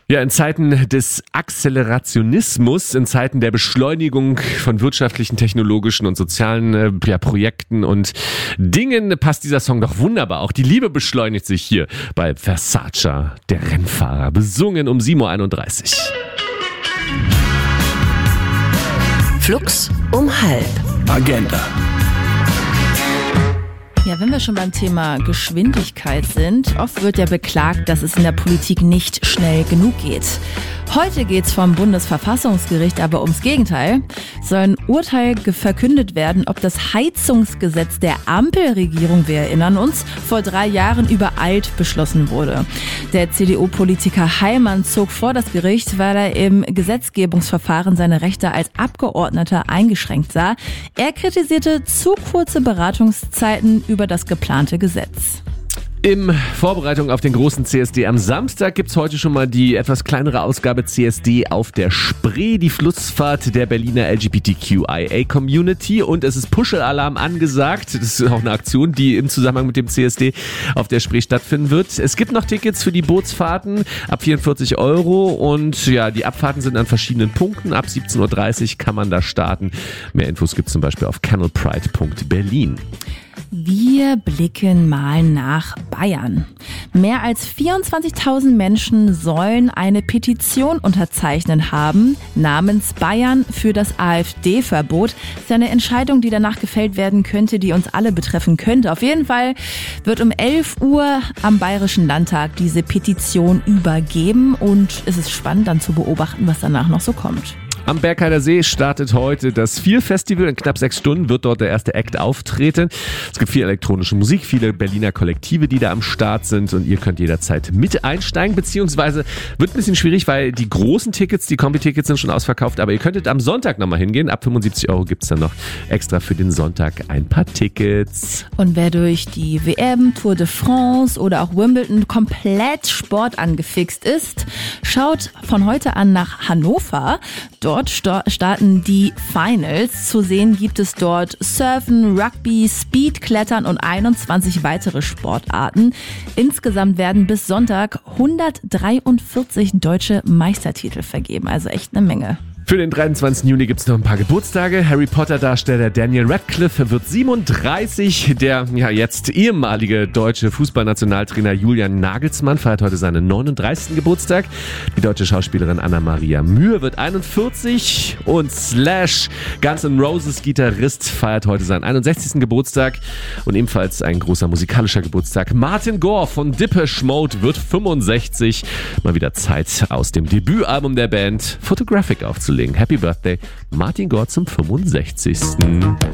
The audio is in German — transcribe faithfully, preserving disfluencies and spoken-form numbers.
Ja, in Zeiten des Akzelerationismus, in Zeiten der Beschleunigung von wirtschaftlichen, technologischen und sozialen äh, ja, Projekten und Dingen passt dieser Song doch wunderbar. Auch die Liebe beschleunigt sich hier bei Versace, der Rennfahrer, besungen um sieben Uhr einunddreißig. Flux um halb. Agenda. Ja, wenn wir schon beim Thema Geschwindigkeit sind, oft wird ja beklagt, dass es in der Politik nicht schnell genug geht. Heute geht's vom Bundesverfassungsgericht aber ums Gegenteil. Soll ein Urteil verkündet werden, ob das Heizungsgesetz der Ampelregierung, wir erinnern uns, vor drei Jahren übereilt beschlossen wurde. Der C D U-Politiker Heimann zog vor das Gericht, weil er im Gesetzgebungsverfahren seine Rechte als Abgeordneter eingeschränkt sah. Er kritisierte zu kurze Beratungszeiten über das geplante Gesetz. In Vorbereitung auf den großen C S D am Samstag gibt's heute schon mal die etwas kleinere Ausgabe C S D auf der Spree, die Flussfahrt der Berliner L G B T Q I A Community, und es ist Puschelalarm angesagt. Das ist auch eine Aktion, die im Zusammenhang mit dem C S D auf der Spree stattfinden wird. Es gibt noch Tickets für die Bootsfahrten ab vierundvierzig Euro und ja, die Abfahrten sind an verschiedenen Punkten. Ab siebzehn Uhr dreißig kann man da starten. Mehr Infos gibt's zum Beispiel auf canalpride punkt berlin. Wir blicken mal nach Bayern. Mehr als vierundzwanzigtausend Menschen sollen eine Petition unterzeichnet haben, namens Bayern für das AfD-Verbot. Das ist eine Entscheidung, die danach gefällt werden könnte, die uns alle betreffen könnte. Auf jeden Fall wird um elf Uhr am Bayerischen Landtag diese Petition übergeben und es ist spannend dann zu beobachten, was danach noch so kommt. Am Bergheider See startet heute das Vier-Festival. In knapp sechs Stunden wird dort der erste Act auftreten. Es gibt viel elektronische Musik, viele Berliner Kollektive, die da am Start sind, und ihr könnt jederzeit mit einsteigen, beziehungsweise wird ein bisschen schwierig, weil die großen Tickets, die Kombi-Tickets sind schon ausverkauft, aber ihr könntet am Sonntag nochmal hingehen. Ab fünfundsiebzig Euro gibt's dann noch extra für den Sonntag ein paar Tickets. Und wer durch die W M, Tour de France oder auch Wimbledon komplett Sport angefixt ist, schaut von heute an nach Hannover. Dort starten die Finals. Zu sehen gibt es dort Surfen, Rugby, Speedklettern und einundzwanzig weitere Sportarten. Insgesamt werden bis Sonntag hundertdreiundvierzig deutsche Meistertitel vergeben. Also echt eine Menge. Für den dreiundzwanzigsten Juni gibt's noch ein paar Geburtstage. Harry Potter-Darsteller Daniel Radcliffe wird siebenunddreißig. Der ja jetzt ehemalige deutsche Fußballnationaltrainer Julian Nagelsmann feiert heute seinen neununddreißigsten Geburtstag. Die deutsche Schauspielerin Anna-Maria Mühe wird einundvierzig. Und Slash, Guns N' Roses Gitarrist, feiert heute seinen einundsechzigsten Geburtstag. Und ebenfalls ein großer musikalischer Geburtstag. Martin Gore von Depeche Mode wird fünfundsechzig. Mal wieder Zeit, aus dem Debütalbum der Band Photographic aufzulegen. Happy Birthday, Martin Gore zum fünfundsechzigsten